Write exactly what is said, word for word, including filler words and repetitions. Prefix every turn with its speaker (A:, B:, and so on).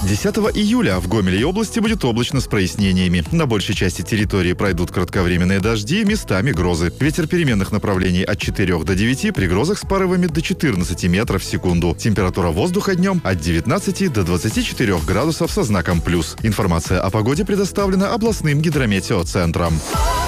A: десятого июля в Гомеле и области будет облачно с прояснениями. На большей части территории пройдут кратковременные дожди, местами грозы. Ветер переменных направлений от четырёх до девяти, при грозах с порывами до четырнадцати метров в секунду. Температура воздуха днем от девятнадцати до двадцати четырёх градусов со знаком плюс. Информация о погоде предоставлена областным гидрометеоцентром.